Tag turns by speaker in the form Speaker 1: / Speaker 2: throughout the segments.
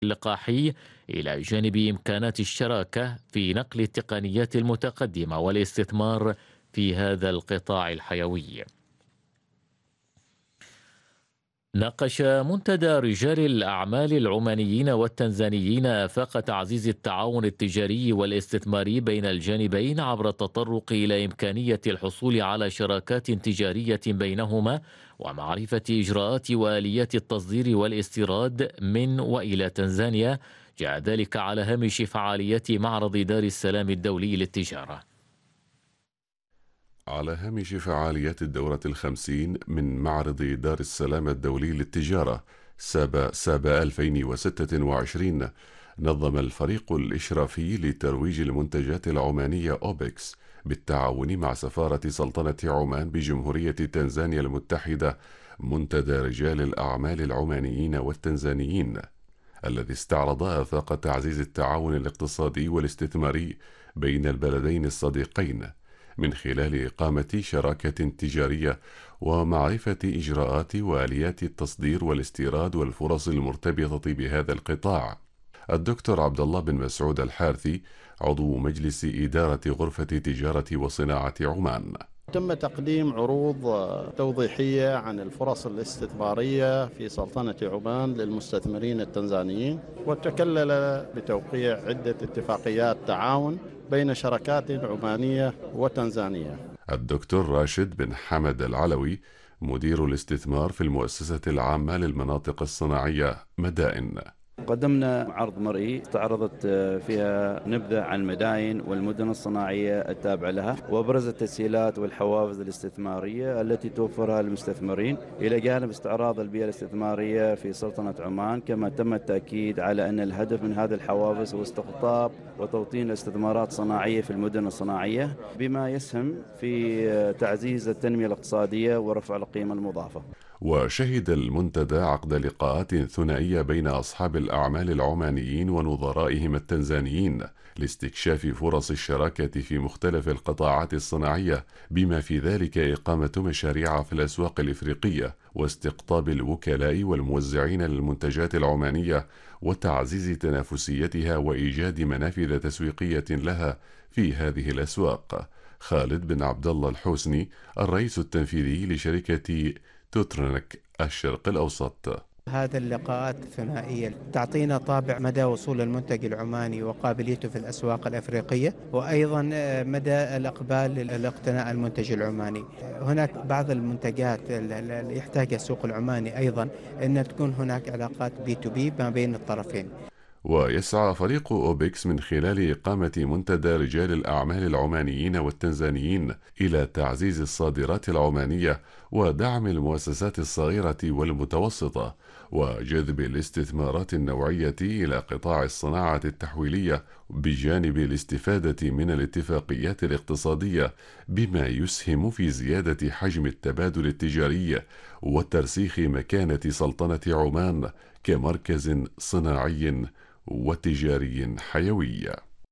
Speaker 1: اللقاحي، إلى جانب إمكانات الشراكة في نقل التقنيات المتقدمة والاستثمار في هذا القطاع الحيوي. ناقش منتدى رجال الأعمال العمانيين والتنزانيين آفاق تعزيز التعاون التجاري والاستثماري بين الجانبين عبر التطرق إلى إمكانية الحصول على شراكات تجارية بينهما، ومعرفة إجراءات وآليات التصدير والاستيراد من وإلى تنزانيا. جاء ذلك على هامش فعاليات معرض دار السلام الدولي للتجارة.
Speaker 2: على هامش فعاليات الدورة 50 من معرض دار السلام الدولي للتجارة سابا 2026، نظم الفريق الإشرافي لترويج المنتجات العمانية أوبكس بالتعاون مع سفارة سلطنة عمان بجمهورية تنزانيا المتحدة منتدى رجال الأعمال العمانيين والتنزانيين، الذي استعرض آفاق تعزيز التعاون الاقتصادي والاستثماري بين البلدين الصديقين من خلال إقامة شراكة تجارية ومعرفة إجراءات وآليات التصدير والاستيراد والفرص المرتبطة بهذا القطاع. الدكتور عبد الله بن مسعود الحارثي، عضو مجلس إدارة غرفة تجارة وصناعة عمان:
Speaker 3: تم تقديم عروض توضيحية عن الفرص الاستثمارية في سلطنة عمان للمستثمرين التنزانيين، وتكلل بتوقيع عدة اتفاقيات تعاون بين شركات عمانية وتنزانية.
Speaker 2: الدكتور راشد بن حمد العلوي، مدير الاستثمار في المؤسسة العامة للمناطق الصناعية مدائن:
Speaker 4: قدمنا عرض مرئي استعرضت فيها نبذة عن المداين والمدن الصناعية التابعة لها، وأبرز التسهيلات والحوافز الاستثمارية التي توفرها المستثمرين، إلى جانب استعراض البيئة الاستثمارية في سلطنة عمان. كما تم التأكيد على أن الهدف من هذه الحوافز هو استقطاب وتوطين الاستثمارات الصناعية في المدن الصناعية، بما يسهم في تعزيز التنمية الاقتصادية ورفع القيمة المضافة.
Speaker 2: وشهد المنتدى عقد لقاءات ثنائية بين أصحاب الأعمال العمانيين ونظرائهم التنزانيين لاستكشاف فرص الشراكة في مختلف القطاعات الصناعية، بما في ذلك إقامة مشاريع في الأسواق الإفريقية واستقطاب الوكلاء والموزعين للمنتجات العمانية وتعزيز تنافسيتها وإيجاد منافذ تسويقية لها في هذه الأسواق. خالد بن عبد الله الحوسني، الرئيس التنفيذي لشركة توترنك الشرق الأوسط:
Speaker 5: هذا اللقاءات الثنائية تعطينا طابع مدى وصول المنتج العماني وقابليته في الأسواق الأفريقية، وأيضا مدى الإقبال لاقتناء المنتج العماني. هناك بعض المنتجات اللي يحتاجها السوق العماني أيضا أن تكون هناك علاقات B2B ما بين الطرفين.
Speaker 2: ويسعى فريق أوبكس من خلال إقامة منتدى رجال الأعمال العمانيين والتنزانيين إلى تعزيز الصادرات العمانية ودعم المؤسسات الصغيرة والمتوسطة وجذب الاستثمارات النوعية إلى قطاع الصناعة التحويلية، بجانب الاستفادة من الاتفاقيات الاقتصادية، بما يسهم في زيادة حجم التبادل التجاري وترسيخ مكانة سلطنة عمان كمركز صناعي وتجاري حيوي.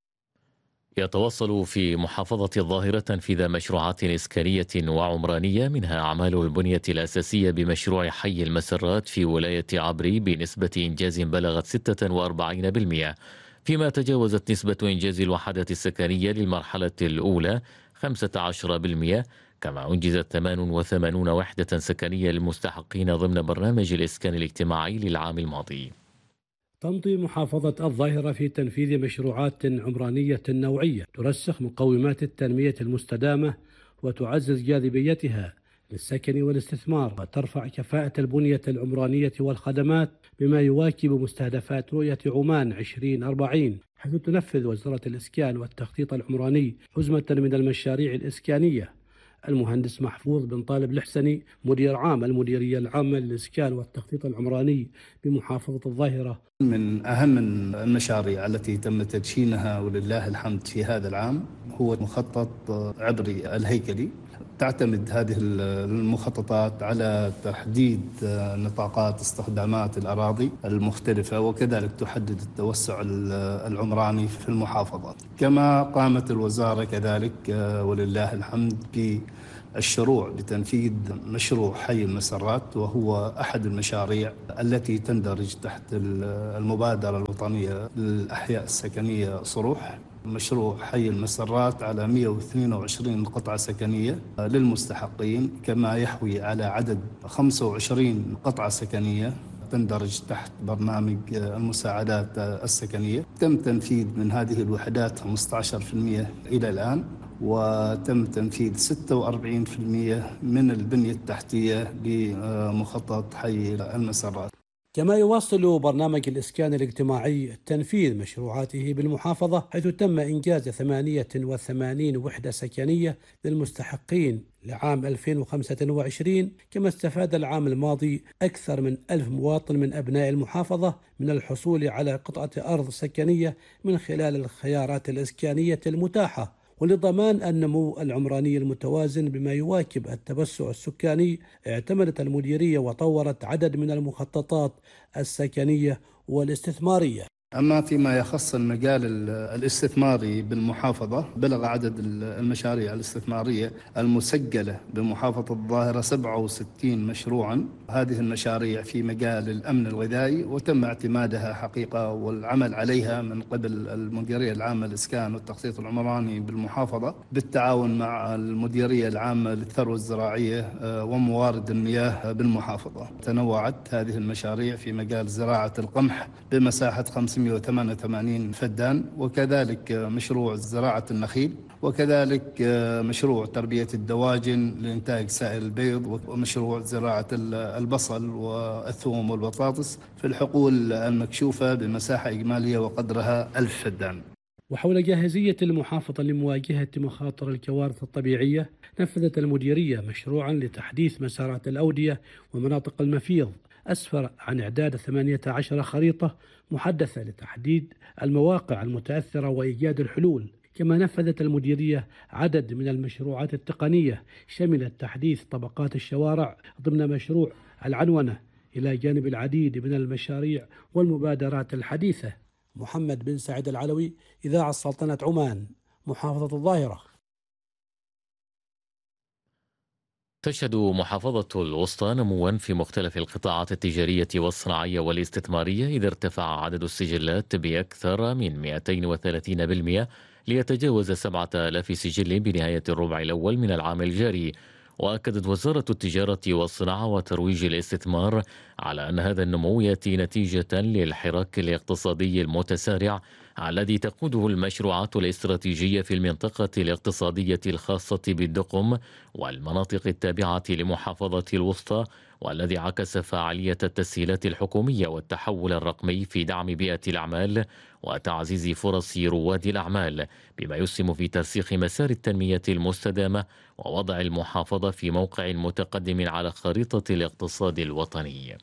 Speaker 1: يتواصل في محافظة الظاهرة تنفيذ مشروعات إسكانية وعمرانية، منها أعمال البنية الأساسية بمشروع حي المسرات في ولاية عبري بنسبة إنجاز بلغت 46%، فيما تجاوزت نسبة إنجاز الوحدات السكنية للمرحلة الأولى 15%. كما أنجزت 88 وحدة سكنية للمستحقين ضمن برنامج الإسكان الاجتماعي للعام الماضي.
Speaker 6: تمضي محافظة الظاهرة في تنفيذ مشروعات عمرانية نوعية ترسخ مقومات التنمية المستدامة وتعزز جاذبيتها للسكن والاستثمار، وترفع كفاءة البنية العمرانية والخدمات بما يواكب مستهدفات رؤية عمان 2040، حيث تنفذ وزارة الإسكان والتخطيط العمراني حزمة من المشاريع الإسكانية. المهندس محفوظ بن طالب الحسني، مدير عام المديرية العامة للإسكان والتخطيط العمراني بمحافظة الظاهرة:
Speaker 7: من أهم المشاريع التي تم تدشينها ولله الحمد في هذا العام هو مخطط عبري الهيكلي. تعتمد هذه المخططات على تحديد نطاقات استخدامات الأراضي المختلفة، وكذلك تحدد التوسع العمراني في المحافظة. كما قامت الوزارة كذلك ولله الحمد الشروع بتنفيذ مشروع حي المسرات، وهو أحد المشاريع التي تندرج تحت المبادرة الوطنية للأحياء السكنية صروح. مشروع حي المسرات على 122 قطعة سكنية للمستحقين، كما يحوي على عدد 25 قطعة سكنية تندرج تحت برنامج المساعدات السكنية. تم تنفيذ من هذه الوحدات 15% إلى الآن، وتم تنفيذ 46% من البنية التحتية لمخطط حي المسرات.
Speaker 6: كما يواصل برنامج الإسكان الاجتماعي تنفيذ مشروعاته بالمحافظة، حيث تم إنجاز 88 وحدة سكنية للمستحقين لعام 2025. كما استفاد العام الماضي أكثر من 1000 مواطن من أبناء المحافظة من الحصول على قطعة أرض سكنية من خلال الخيارات الإسكانية المتاحة. ولضمان النمو العمراني المتوازن بما يواكب التوسع السكاني، اعتمدت المديرية وطورت عدد من المخططات السكنية والاستثمارية.
Speaker 7: أما فيما يخص المجال الاستثماري بالمحافظة، بلغ عدد المشاريع الاستثمارية المسجلة بمحافظة الظاهرة 67 مشروعا. هذه المشاريع في مجال الأمن الغذائي، وتم اعتمادها حقيقة والعمل عليها من قبل المديرية العامة للإسكان والتخطيط العمراني بالمحافظة بالتعاون مع المديرية العامة للثروة الزراعية وموارد المياه بالمحافظة. تنوعت هذه المشاريع في مجال زراعة القمح بمساحة 588 فدان، وكذلك مشروع زراعة النخيل، وكذلك مشروع تربية الدواجن لإنتاج سائل البيض، ومشروع زراعة البصل والثوم والبطاطس في الحقول المكشوفة بمساحة إجمالية وقدرها 1000 فدان.
Speaker 6: وحول جاهزية المحافظة لمواجهة مخاطر الكوارث الطبيعية، نفذت المديرية مشروعا لتحديث مسارات الأودية ومناطق المفيض، أسفر عن إعداد 18 خريطة محدثة لتحديد المواقع المتأثرة وإيجاد الحلول. كما نفذت المديرية عدد من المشروعات التقنية شملت تحديث طبقات الشوارع ضمن مشروع العنونة، إلى جانب العديد من المشاريع والمبادرات الحديثة. محمد بن سعيد العلوي، إذاعة سلطنة عمان، محافظة الظاهرة.
Speaker 1: تشهد محافظة الوسطى نموا في مختلف القطاعات التجارية والصناعية والاستثمارية، إذا ارتفع عدد السجلات بأكثر من 230% ليتجاوز 7000 سجل بنهاية الربع الأول من العام الجاري. وأكدت وزارة التجارة والصناعة وترويج الاستثمار على أن هذا النمو يأتي نتيجة للحراك الاقتصادي المتسارع الذي تقوده المشروعات الاستراتيجية في المنطقة الاقتصادية الخاصة بالدقم والمناطق التابعة لمحافظة الوسطى، والذي عكس فعالية التسهيلات الحكومية والتحول الرقمي في دعم بيئة الأعمال وتعزيز فرص رواد الأعمال، بما يسهم في ترسيخ مسار التنمية المستدامة ووضع المحافظة في موقع متقدم على خريطة الاقتصاد الوطني.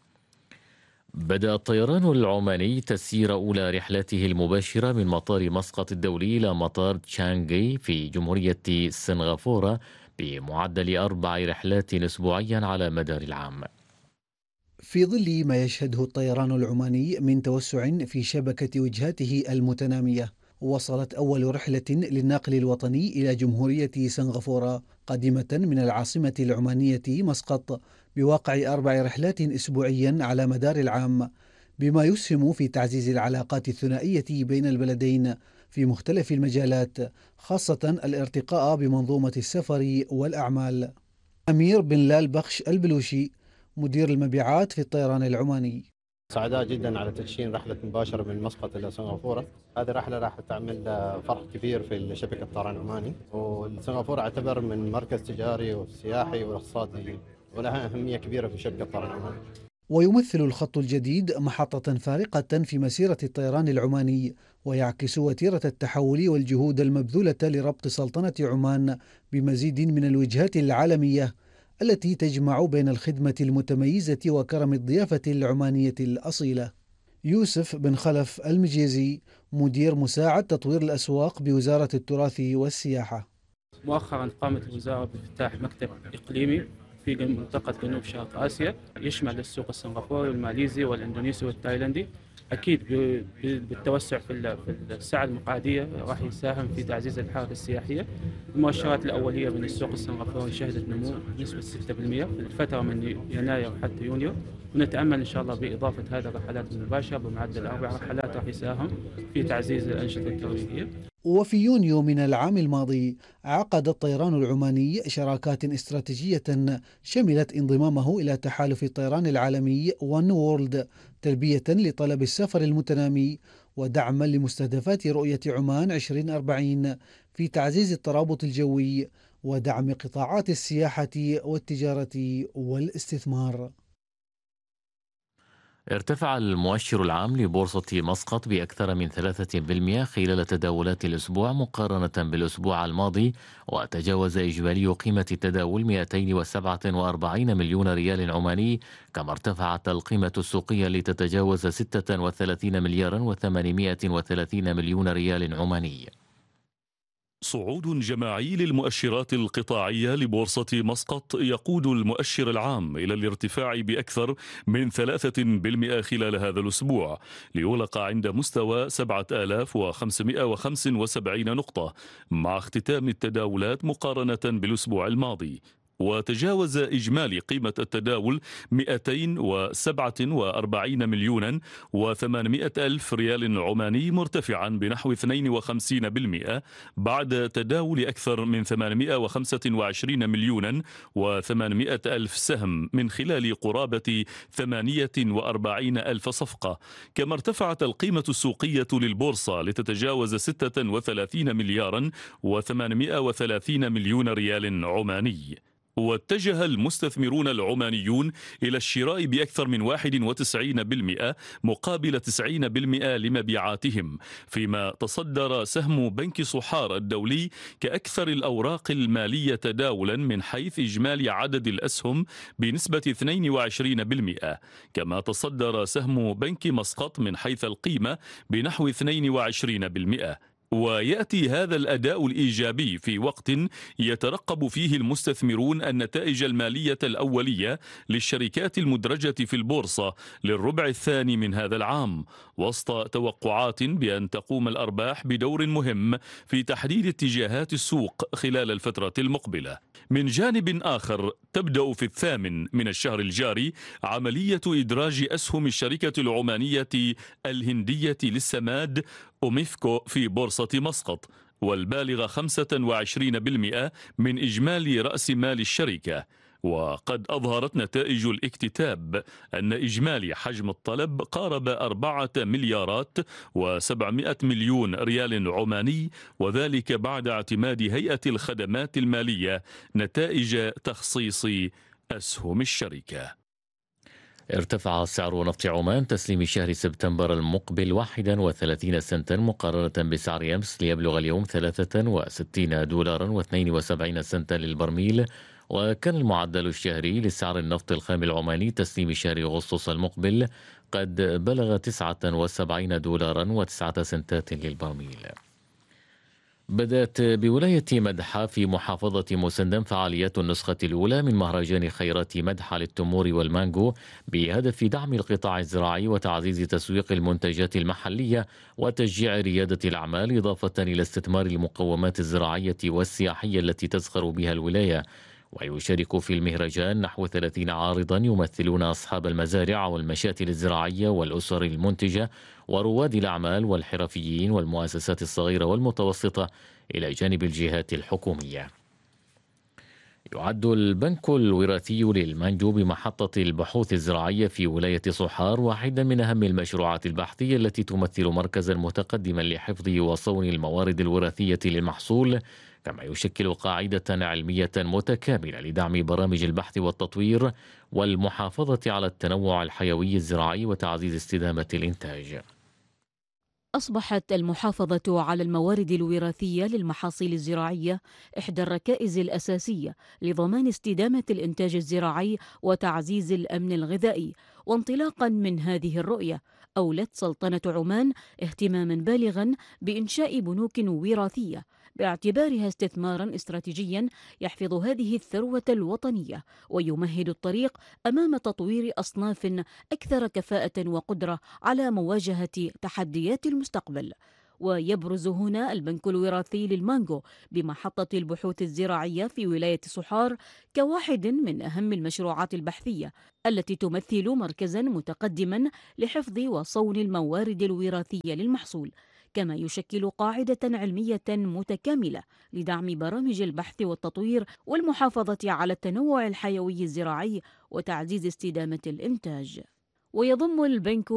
Speaker 1: بدأ الطيران العماني تسيير أولى رحلاته المباشرة من مطار مسقط الدولي إلى مطار تشانغي في جمهورية سنغافورة بمعدل 4 رحلات أسبوعيا على مدار العام،
Speaker 8: في ظل ما يشهده الطيران العماني من توسع في شبكة وجهاته المتنامية. وصلت أول رحلة للناقل الوطني إلى جمهورية سنغافورة قادمة من العاصمة العمانية مسقط، بواقع 4 رحلات أسبوعيا على مدار العام، بما يسهم في تعزيز العلاقات الثنائية بين البلدين في مختلف المجالات، خاصة الارتقاء بمنظومة السفر والأعمال. أمير بن لال بخش البلوشي، مدير المبيعات في الطيران العماني:
Speaker 3: سعداء جدا على تدشين رحلة مباشرة من مسقط إلى سنغافورة. هذه الرحلة راح تعمل فرق كبير في شبكة الطيران العماني، وسنغافورة اعتبر من مركز تجاري وسياحي واقتصادي ولها أهمية كبيرة في شبكة الطيران العماني.
Speaker 8: ويمثل الخط الجديد محطة فارقة في مسيرة الطيران العماني، ويعكس وتيرة التحول والجهود المبذولة لربط سلطنة عمان بمزيد من الوجهات العالمية التي تجمع بين الخدمة المتميزة وكرم الضيافة العمانية الأصيلة. يوسف بن خلف المجيزي، مدير مساعد تطوير الأسواق بوزارة التراث والسياحة:
Speaker 9: مؤخرا قامت الوزارة بافتتاح مكتب إقليمي في منطقة جنوب شرق آسيا، يشمل السوق السنغافوري والماليزي والإندونيسي والتايلندي. أكيد بالتوسع في السعة المقعدية راح يساهم في تعزيز الحركة السياحية. المؤشرات الأولية من السوق السنغافوري شهدت نمو بنسبة 6% في الفترة من يناير حتى يونيو، ونتأمل إن شاء الله بإضافة هذه الرحلات المباشرة بمعدل 4 رحلات راح يساهم في تعزيز الأنشطة الترويجية.
Speaker 8: وفي يونيو من العام الماضي عقد الطيران العماني شراكات استراتيجية شملت انضمامه إلى تحالف الطيران العالمي ون وورلد تلبية لطلب السفر المتنامي ودعما لمستهدفات رؤية عمان 2040 في تعزيز الترابط الجوي ودعم قطاعات السياحة والتجارة والاستثمار.
Speaker 1: ارتفع المؤشر العام لبورصة مسقط بأكثر من 3% خلال تداولات الأسبوع مقارنة بالأسبوع الماضي، وتجاوز إجمالي قيمة التداول 247 مليون ريال عماني، كما ارتفعت القيمة السوقية لتتجاوز 36 مليار و830 مليون ريال عماني.
Speaker 10: صعود جماعي للمؤشرات القطاعية لبورصة مسقط يقود المؤشر العام إلى الارتفاع بأكثر من 3% خلال هذا الأسبوع، ليغلق عند مستوى 7575 نقطة مع اختتام التداولات مقارنة بالأسبوع الماضي. وتجاوز إجمالي قيمة التداول 247 مليون و800 ألف ريال عماني، مرتفعا بنحو 52% بعد تداول أكثر من 825 مليون و800 ألف سهم من خلال قرابة 48 ألف صفقة. كما ارتفعت القيمة السوقية للبورصة لتتجاوز 36 مليارا و830 مليون ريال عماني. واتجه المستثمرون العمانيون إلى الشراء بأكثر من 91% مقابل 90% لمبيعاتهم، فيما تصدر سهم بنك صحار الدولي كأكثر الأوراق المالية تداولا من حيث إجمالي عدد الأسهم بنسبة 22%، كما تصدر سهم بنك مسقط من حيث القيمة بنحو 22%. ويأتي هذا الأداء الإيجابي في وقت يترقب فيه المستثمرون النتائج المالية الأولية للشركات المدرجة في البورصة للربع الثاني من هذا العام، وسط توقعات بأن تقوم الأرباح بدور مهم في تحديد اتجاهات السوق خلال الفترة المقبلة. من جانب آخر، تبدأ في 8 من الشهر الجاري عملية إدراج أسهم الشركة العمانية الهندية للسماد أوميفكو في بورصة مسقط، والبالغ 25% من إجمالي رأس مال الشركة. وقد أظهرت نتائج الاكتتاب أن إجمالي حجم الطلب قارب 4 مليارات و700 مليون ريال عماني، وذلك بعد اعتماد هيئة الخدمات المالية نتائج تخصيص أسهم الشركة.
Speaker 1: ارتفع سعر نفط عمان تسليم شهر سبتمبر المقبل 31 سنتا مقارنة بسعر أمس، ليبلغ اليوم 63 دولارا و72 سنتا للبرميل. وكان المعدل الشهري لسعر النفط الخام العماني تسليم شهر أغسطس المقبل قد بلغ 79 دولارا و9 سنتات للبرميل. بدأت بولاية مدحة في محافظة مسندم فعاليات النسخة الأولى من مهرجان خيرات مدحة للتمور والمانجو، بهدف دعم القطاع الزراعي وتعزيز تسويق المنتجات المحلية وتشجيع ريادة الأعمال، إضافة إلى استثمار المقومات الزراعية والسياحية التي تزخر بها الولاية. ويشارك في المهرجان نحو 30 عارضا يمثلون أصحاب المزارع والمشاتل الزراعية والأسر المنتجة ورواد الأعمال والحرفيين والمؤسسات الصغيرة والمتوسطة، إلى جانب الجهات الحكومية. يعد البنك الوراثي للمانجو بمحطة البحوث الزراعية في ولاية صحار واحدا من أهم المشروعات البحثية التي تمثل مركزا متقدما لحفظ وصون الموارد الوراثية للمحصول، كما يشكل قاعدة علمية متكاملة لدعم برامج البحث والتطوير والمحافظة على التنوع الحيوي الزراعي وتعزيز استدامة الإنتاج.
Speaker 11: أصبحت المحافظة على الموارد الوراثية للمحاصيل الزراعية إحدى الركائز الأساسية لضمان استدامة الإنتاج الزراعي وتعزيز الأمن الغذائي. وانطلاقا من هذه الرؤية، أولت سلطنة عمان اهتماما بالغا بإنشاء بنوك وراثية باعتبارها استثمارا استراتيجيا يحفظ هذه الثروة الوطنية ويمهد الطريق أمام تطوير أصناف أكثر كفاءة وقدرة على مواجهة تحديات المستقبل. ويبرز هنا البنك الوراثي للمانجو بمحطة البحوث الزراعية في ولاية صحار كواحد من أهم المشروعات البحثية التي تمثل مركزا متقدما لحفظ وصون الموارد الوراثية للمحصول، كما يشكل قاعدة علمية متكاملة لدعم برامج البحث والتطوير والمحافظة على التنوع الحيوي الزراعي وتعزيز استدامة الإنتاج. ويضم البنك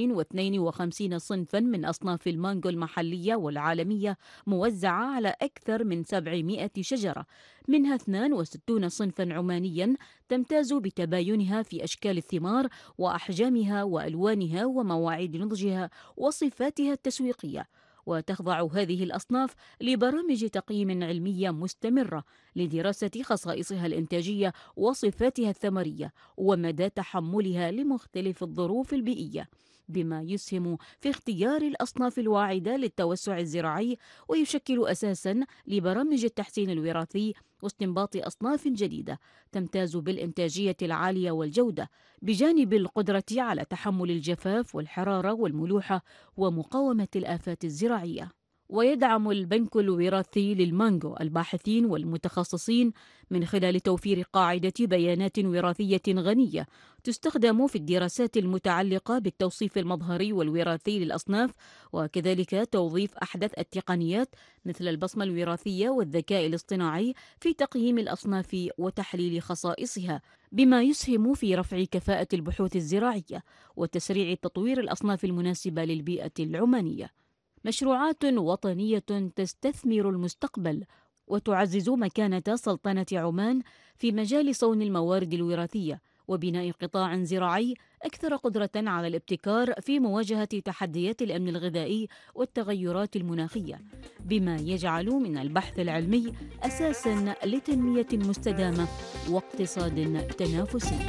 Speaker 11: 252 صنفا من أصناف المانجو المحلية والعالمية موزعة على أكثر من 700 شجرة، منها 62 صنفا عمانيا تمتاز بتباينها في أشكال الثمار وأحجامها وألوانها ومواعيد نضجها وصفاتها التسويقية. وتخضع هذه الأصناف لبرامج تقييم علمية مستمرة لدراسة خصائصها الإنتاجية وصفاتها الثمرية ومدى تحملها لمختلف الظروف البيئية، بما يسهم في اختيار الأصناف الواعدة للتوسع الزراعي ويشكل أساساً لبرامج التحسين الوراثي واستنباط أصناف جديدة تمتاز بالإنتاجية العالية والجودة، بجانب القدرة على تحمل الجفاف والحرارة والملوحة ومقاومة الآفات الزراعية. ويدعم البنك الوراثي للمانجو الباحثين والمتخصصين من خلال توفير قاعدة بيانات وراثية غنية تستخدم في الدراسات المتعلقة بالتوصيف المظهري والوراثي للأصناف، وكذلك توظيف أحدث التقنيات مثل البصمة الوراثية والذكاء الاصطناعي في تقييم الأصناف وتحليل خصائصها، بما يسهم في رفع كفاءة البحوث الزراعية وتسريع تطوير الأصناف المناسبة للبيئة العمانية. مشروعات وطنية تستثمر المستقبل وتعزز مكانة سلطنة عمان في مجال صون الموارد الوراثية وبناء قطاع زراعي أكثر قدرة على الابتكار في مواجهة تحديات الأمن الغذائي والتغيرات المناخية، بما يجعل من البحث العلمي أساساً لتنمية مستدامة واقتصاد تنافسي.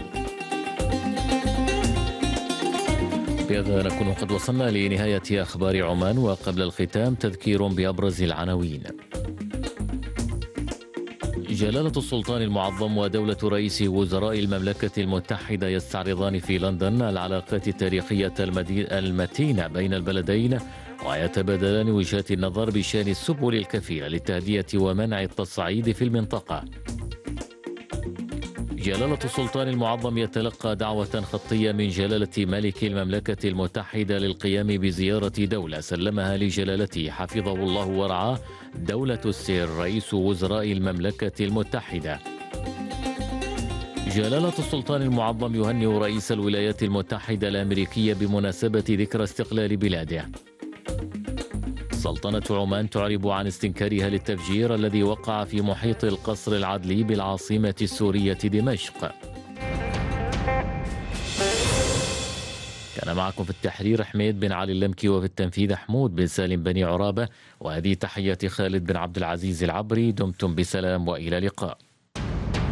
Speaker 1: بهذا نكون قد وصلنا لنهاية أخبار عمان، وقبل الختام تذكير بأبرز العناوين. جلالة السلطان المعظم ودولة رئيس وزراء المملكة المتحدة يستعرضان في لندن العلاقات التاريخية المتينة بين البلدين، ويتبادلان وجهات النظر بشأن السبل الكفيلة للتهدئة ومنع التصعيد في المنطقة. جلالة السلطان المعظم يتلقى دعوة خطية من جلالة ملك المملكة المتحدة للقيام بزيارة دولة سلمها لجلالته حفظه الله ورعاه دولة السير رئيس وزراء المملكة المتحدة. جلالة السلطان المعظم يهنئ رئيس الولايات المتحدة الأمريكية بمناسبة ذكرى استقلال بلاده. سلطنة عمان تعرب عن استنكارها للتفجير الذي وقع في محيط القصر العدلي بالعاصمة السورية دمشق. كان معكم في التحرير حميد بن علي اللمكي، وفي التنفيذ حمود بن سالم بني عرابة، وهذه تحية خالد بن عبد العزيز العبري. دمتم بسلام وإلى اللقاء.